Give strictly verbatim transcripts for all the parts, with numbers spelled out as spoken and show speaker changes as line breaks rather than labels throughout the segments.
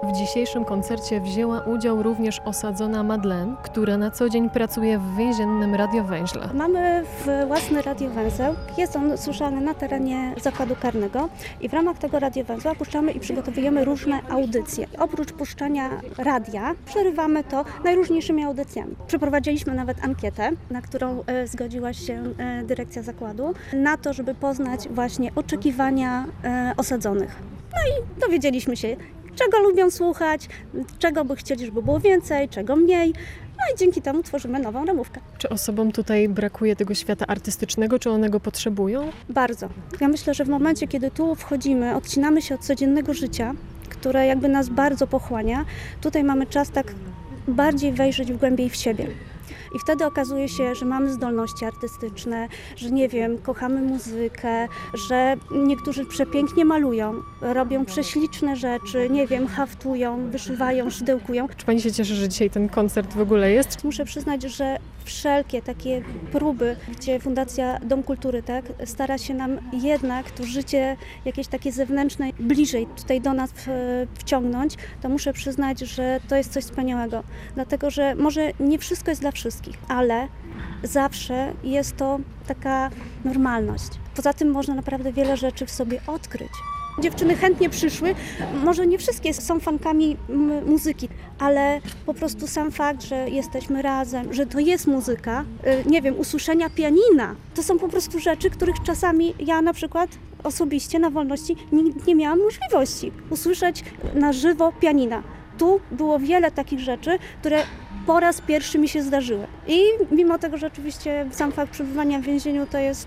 W dzisiejszym koncercie wzięła udział również osadzona Madeleine, która na co dzień pracuje w więziennym radiowęźle.
Mamy własny radiowęzeł. Jest on słyszany na terenie zakładu karnego i w ramach tego radiowęzła puszczamy i przygotowujemy różne audycje. Oprócz puszczania radia przerywamy to najróżniejszymi audycjami. Przeprowadziliśmy nawet ankietę, na którą e, zgodziła się e, dyrekcja zakładu, na to, żeby poznać właśnie oczekiwania e, osadzonych. No i dowiedzieliśmy się, czego lubią słuchać, czego by chcieli, żeby było więcej, czego mniej. No i dzięki temu tworzymy nową ramówkę.
Czy osobom tutaj brakuje tego świata artystycznego, czy one go potrzebują?
Bardzo. Ja myślę, że w momencie, kiedy tu wchodzimy, odcinamy się od codziennego życia, które jakby nas bardzo pochłania, tutaj mamy czas tak bardziej wejrzeć w głębiej w siebie. I wtedy okazuje się, że mamy zdolności artystyczne, że nie wiem, kochamy muzykę, że niektórzy przepięknie malują, robią prześliczne rzeczy, nie wiem, haftują, wyszywają, szydełkują.
Czy pani się cieszy, że dzisiaj ten koncert w ogóle jest?
Muszę przyznać, że wszelkie takie próby, gdzie Fundacja Dom Kultury tak, stara się nam jednak to życie jakieś takie zewnętrzne bliżej tutaj do nas wciągnąć, to muszę przyznać, że to jest coś wspaniałego. Dlatego, że może nie wszystko jest dla wszystkich, ale zawsze jest to taka normalność. Poza tym można naprawdę wiele rzeczy w sobie odkryć. Dziewczyny chętnie przyszły, może nie wszystkie są fankami m- muzyki, ale po prostu sam fakt, że jesteśmy razem, że to jest muzyka, y, nie wiem, usłyszenia pianina, to są po prostu rzeczy, których czasami ja na przykład osobiście na wolności nie, nie miałam możliwości usłyszeć na żywo pianina. Tu było wiele takich rzeczy, które po raz pierwszy mi się zdarzyły. I mimo tego, że oczywiście sam fakt przebywania w więzieniu to jest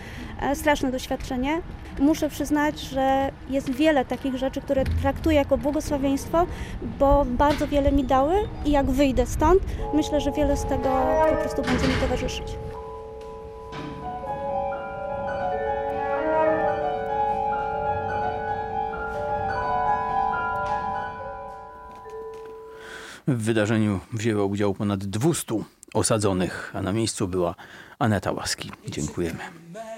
y, straszne doświadczenie, muszę przyznać, że jest wiele takich rzeczy, które traktuję jako błogosławieństwo, bo bardzo wiele mi dały i jak wyjdę stąd, myślę, że wiele z tego po prostu będzie mi towarzyszyć.
W wydarzeniu wzięło udział ponad dwustu osadzonych, a na miejscu była Aneta Łaski. Dziękujemy.